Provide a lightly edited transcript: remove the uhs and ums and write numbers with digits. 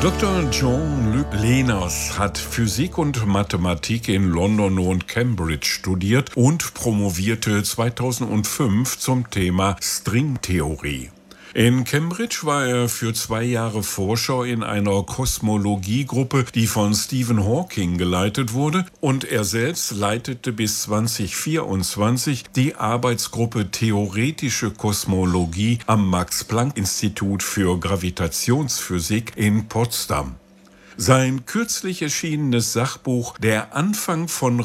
Dr. Jean-Luc Lehners hat Physik und Mathematik in London und Cambridge studiert und promovierte 2005 zum Thema Stringtheorie. In Cambridge war er für 2 Jahre Forscher in einer Kosmologiegruppe, die von Stephen Hawking geleitet wurde, und er selbst leitete bis 2024 die Arbeitsgruppe Theoretische Kosmologie am Max-Planck-Institut für Gravitationsphysik in Potsdam. Sein kürzlich erschienenes Sachbuch Der Anfang von